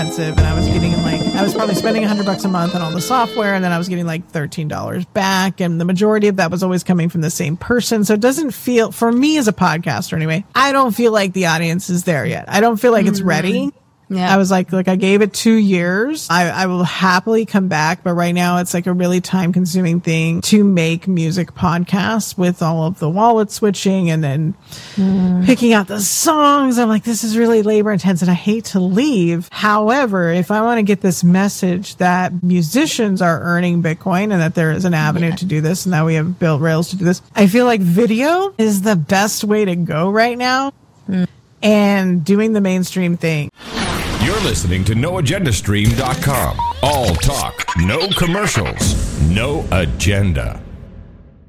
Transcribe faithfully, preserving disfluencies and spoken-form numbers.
expensive, and I was getting like I was probably spending a hundred bucks a month on all the software, and then I was getting like thirteen dollars back, and the majority of that was always coming from the same person. So it doesn't feel, for me as a podcaster anyway, I don't feel like the audience is there yet. I don't feel like it's ready. Yeah. I was like, like I gave it two years. I, I will happily come back, but right now it's like a really time consuming thing to make music podcasts with all of the wallet switching and then mm. picking out the songs. I'm like, this is really labor intense and I hate to leave. However, if I want to get this message that musicians are earning Bitcoin and that there is an avenue yeah. to do this and that we have built Rails to do this, I feel like video is the best way to go right now mm. and doing the mainstream thing. You're listening to no agenda stream dot com. All talk, no commercials, no agenda.